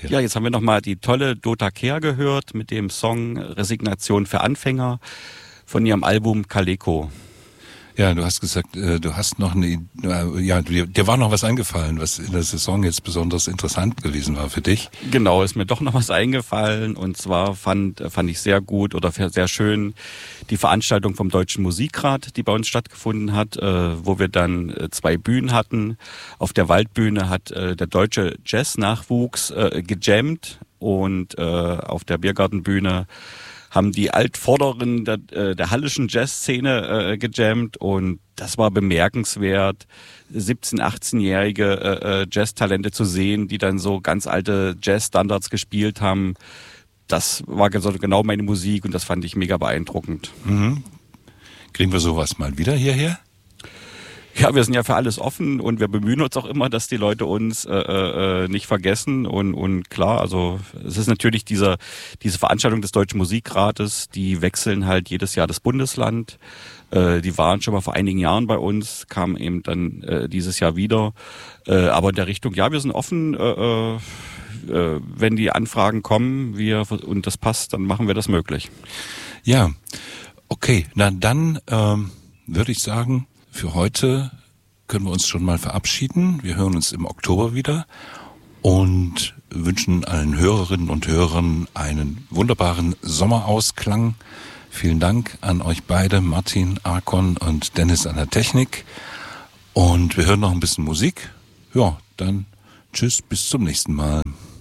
Kehr. Ja, jetzt haben wir nochmal die tolle Dota Kehr gehört mit dem Song Resignation für Anfänger von ihrem Album Kaleko. Ja, du hast gesagt, du hast noch dir war noch was eingefallen, was in der Saison jetzt besonders interessant gewesen war für dich. Genau, ist mir doch noch was eingefallen, und zwar fand ich sehr gut oder sehr schön die Veranstaltung vom Deutschen Musikrat, die bei uns stattgefunden hat, wo wir dann 2 Bühnen hatten. Auf der Waldbühne hat der deutsche Jazz-Nachwuchs gejammt, und auf der Biergartenbühne haben die Altvorderen der hallischen Jazzszene gejammt, und das war bemerkenswert, 17-, 18-jährige Jazztalente zu sehen, die dann so ganz alte Jazzstandards gespielt haben. Das war genau meine Musik, und das fand ich mega beeindruckend. Mhm. Kriegen wir sowas mal wieder hierher? Ja, wir sind ja für alles offen, und wir bemühen uns auch immer, dass die Leute uns nicht vergessen. Und klar, also es ist natürlich diese Veranstaltung des Deutschen Musikrates, die wechseln halt jedes Jahr das Bundesland. Die waren schon mal vor einigen Jahren bei uns, kamen eben dann dieses Jahr wieder. Aber in der Richtung, ja, wir sind offen, wenn die Anfragen kommen, und das passt, dann machen wir das möglich. Ja, okay, na dann würde ich sagen, für heute können wir uns schon mal verabschieden. Wir hören uns im Oktober wieder und wünschen allen Hörerinnen und Hörern einen wunderbaren Sommerausklang. Vielen Dank an euch beide, Martin, Arkon und Dennis an der Technik. Und wir hören noch ein bisschen Musik. Ja, dann tschüss, bis zum nächsten Mal.